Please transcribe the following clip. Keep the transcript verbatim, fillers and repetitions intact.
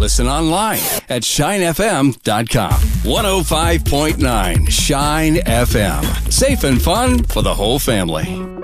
Listen online at shine f m dot com. one oh five point nine Shine F M. Safe and fun for the whole family.